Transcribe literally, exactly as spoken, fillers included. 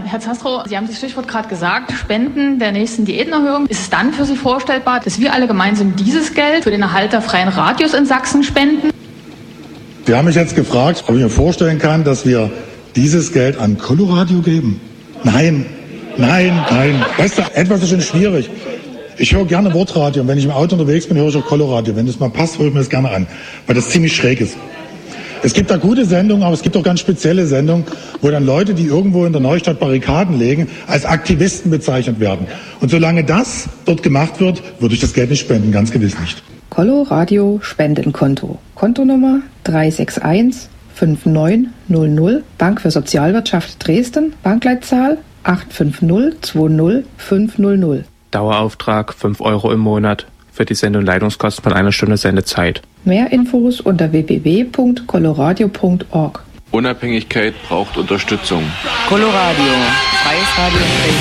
Herr Zastrow, Sie haben das Stichwort gerade gesagt, Spenden der nächsten Diätenerhöhung. Ist es dann für Sie vorstellbar, dass wir alle gemeinsam dieses Geld für den Erhalt der freien Radios in Sachsen spenden? Sie haben mich jetzt gefragt, ob ich mir vorstellen kann, dass wir dieses Geld an Coloradio geben. Nein, nein, nein. Weißt du, etwas ist schon schwierig. Ich höre gerne Wortradio und wenn ich im Auto unterwegs bin, höre ich auch Coloradio. Wenn das mal passt, höre ich mir das gerne an, weil das ziemlich schräg ist. Es gibt da gute Sendungen, aber es gibt auch ganz spezielle Sendungen, wo dann Leute, die irgendwo in der Neustadt Barrikaden legen, als Aktivisten bezeichnet werden. Und solange das dort gemacht wird, würde ich das Geld nicht spenden, ganz gewiss nicht. Coloradio Spendenkonto. Kontonummer drei sechs eins fünf neun null null, Bank für Sozialwirtschaft Dresden, Bankleitzahl acht fünf null zwei null fünf null null. Dauerauftrag fünf Euro im Monat für die Sendung Leitungskosten von einer Stunde Sendezeit. Mehr Infos unter w w w punkt coloradio punkt org. Unabhängigkeit braucht Unterstützung. Coloradio, freies Radio.